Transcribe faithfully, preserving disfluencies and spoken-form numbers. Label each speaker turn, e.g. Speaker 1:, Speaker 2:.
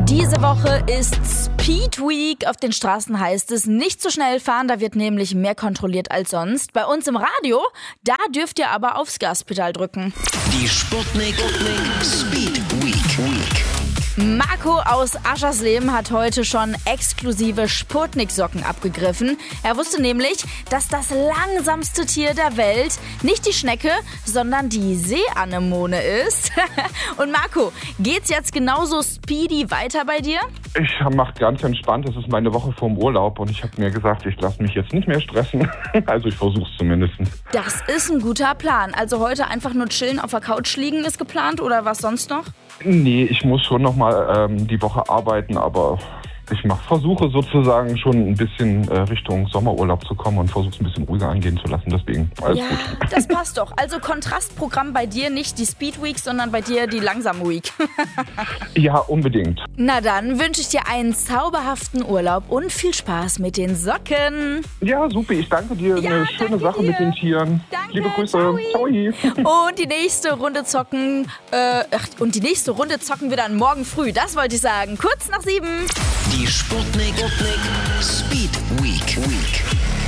Speaker 1: Diese Woche ist Speed Week. Auf den Straßen heißt es nicht zu schnell fahren, da wird nämlich mehr kontrolliert als sonst. Bei uns im Radio, da dürft ihr aber aufs Gaspedal drücken.
Speaker 2: Die Sputnik Speed Week. Week.
Speaker 1: Marco aus Aschersleben hat heute schon exklusive Sputnik-Socken abgegriffen. Er wusste nämlich, dass das langsamste Tier der Welt nicht die Schnecke, sondern die Seeanemone ist. Und Marco, geht's jetzt genauso speedy weiter bei dir?
Speaker 3: Ich mache ganz entspannt, das ist meine Woche vorm Urlaub und ich habe mir gesagt, ich lasse mich jetzt nicht mehr stressen. Also ich versuche es zumindest.
Speaker 1: Das ist ein guter Plan. Also heute einfach nur chillen auf der Couch liegen ist geplant oder was sonst noch?
Speaker 3: Nee, ich muss schon nochmal ähm, die Woche arbeiten, aber ich mach, versuche sozusagen schon ein bisschen äh, Richtung Sommerurlaub zu kommen und versuche es ein bisschen ruhiger angehen zu lassen, deswegen alles
Speaker 1: ja,
Speaker 3: gut.
Speaker 1: Das passt doch. Also Kontrastprogramm bei dir nicht die Speed Week, sondern bei dir die Langsam Week.
Speaker 3: Ja, unbedingt.
Speaker 1: Na dann wünsche ich dir einen zauberhaften Urlaub und viel Spaß mit den Socken.
Speaker 3: Ja, super. Ich danke dir.
Speaker 1: Ja,
Speaker 3: Eine schöne
Speaker 1: danke
Speaker 3: Sache
Speaker 1: dir.
Speaker 3: mit den Tieren.
Speaker 1: Danke,
Speaker 3: Liebe Grüße.
Speaker 1: ciao.
Speaker 3: Ciao.
Speaker 1: Und die nächste Runde zocken, äh, ach, und die nächste Runde zocken wir dann morgen früh. Das wollte ich sagen. Kurz nach sieben.
Speaker 2: Die Sputnik Speed Week. Week.